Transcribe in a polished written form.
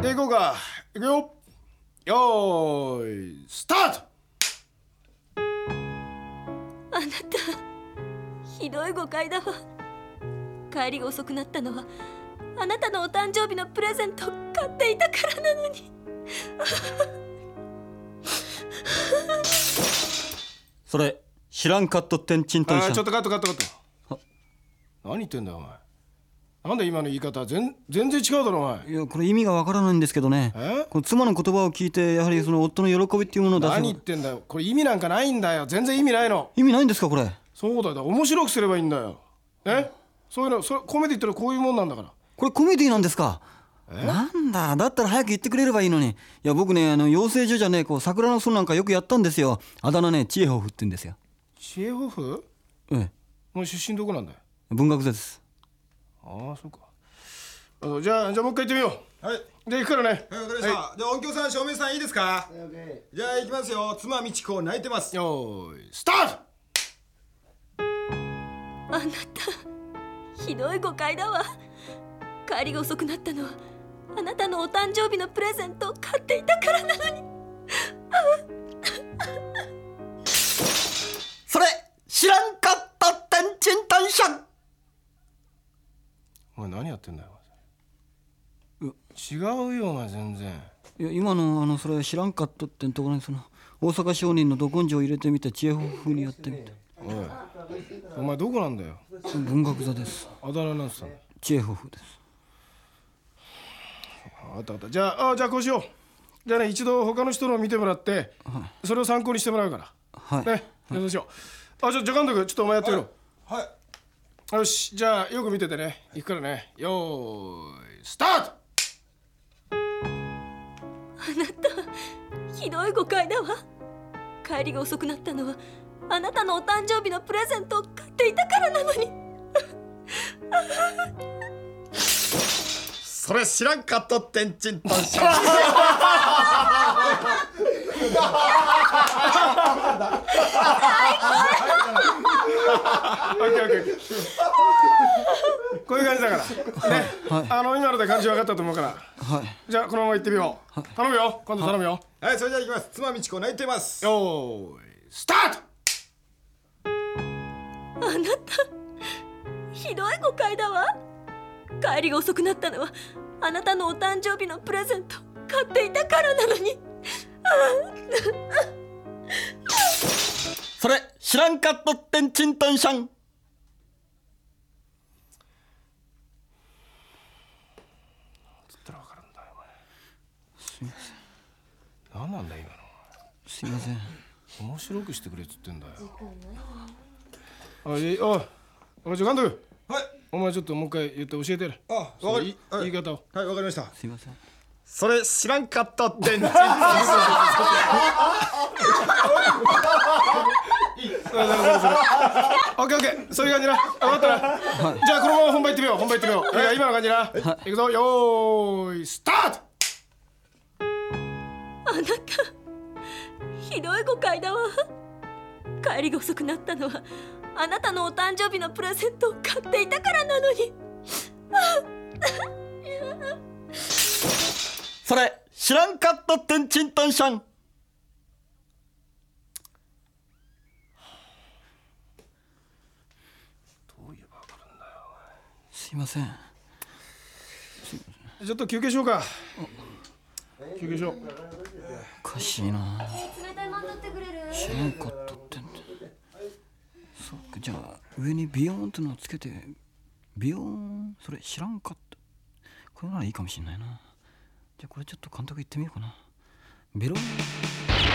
で行こうか。行くよ。よーいスタート。 あなたひどい誤解だわ。帰りが遅くなったのはあなたのお誕生日のプレゼントを買っていたからなのに。 それ知らんかっとってんちんとんしゃん。 ちょっとカット。何言ってんだよお前。なんだ今の言い方。全然違うだろお前。 いやこれ意味がわからないんですけどね。この妻の言葉を聞いてやはりその夫の喜びっていうものを出せば。 何言ってんだよ。これ意味なんかないんだよ。全然意味ないの。 意味ないんですかこれ。 そうだよ。面白くすればいいんだよ。そういうのコメディってのはこういうもんなんだから。 これコメディなんですか。なんだったら早く言ってくれればいいのに。いや僕ね養成所じゃね桜の巣なんかよくやったんですよ。あだ名ねチエホフって言うんですよ。 チエホフ？ ええ。 もう出身どこなんだよ。 文学座です。 ああそうか。じゃあもう一回行ってみよう。 はい。 じゃあ行くからね。 はい、わかりました。じゃあ音響さん照明さんいいですか。じゃあ行きますよ。妻美智子泣いてます。 よーいスタート。 あなたひどい誤解だわ。帰りが遅くなったのはあなたのお誕生日のプレゼントを買っていたからなのに。 それ知らんかったってんちんとんしゃん。 お前何やってんだよ。違うよお前全然。 いや今のそれ知らんかったってんところにその大阪商人のど根性を入れてみて知恵風風にやってみて。 お前どこなんだよ。 文学座です。 あだ名なんつったの。 知恵風風です。 あったじゃあこうしよう。じゃあね一度他の人のを見てもらって、それを参考にしてもらうから。 はい。 ね、そうしよう。じゃあ監督ちょっとお前やってみろ。 はい。 よしじゃあよく見ててね。行くからね。よーいスタート。 あなたひどい誤解だわ。帰りが遅くなったのはあなたのお誕生日のプレゼントを買っていたからなのに。 それ知らんかったってんちんとんしゃん。 オッケーこういう感じだからね。今ので感じ分かったと思うから。じゃあこのまま行ってみよう。頼むよ。今度頼むよ。 はい、それじゃあ行きます。妻美智子泣いてます。 よーいスタート。 あなたひどい誤解だわ。帰りが遅くなったのはあなたのお誕生日のプレゼント買っていたからなのに。 それ知らんかったってんちんとんしゃん。 つったら分かるんだよお前。 すいません。 何なんだ今の。 すいません。 面白くしてくれっつってんだよ。じゃあ監督。 はい。 お前ちょっともう一回言って教えてやれ。言い方を。 はい、わかりました。 すいません。 それ知らんかったってんちんとんしゃん。 オッケーそういう感じな。分かったな。じゃあこのまま本番行ってみよう。今の感じな。行くぞ。よーいスタート。 あなたひどい誤解だわ。帰りが遅くなったのはあなたのお誕生日のプレゼントを買っていたからなのに。 それ知らんかったってんちんとんしゃん。 どう言えば分かるんだよ。 すいません。 ちょっと休憩しようか。休憩しよう。 おかしいな。 冷たいマン取ってくれる？ 知らんかったってんで。そうかじゃあ上にビヨーンってのをつけてビヨーン。それ知らんかった。これならいいかもしんないな。じゃあこれちょっと監督言ってみようかな。ベロン。